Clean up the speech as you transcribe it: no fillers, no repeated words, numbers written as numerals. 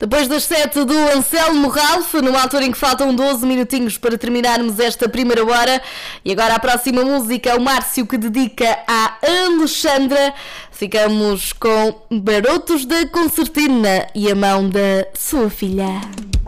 Depois das 7 do Anselmo Ralph, numa altura em que faltam 12 minutinhos para terminarmos esta primeira hora. E agora a próxima música é o Márcio, que dedica à Alexandra. Ficamos com Barotos da Concertina e a mão da sua filha.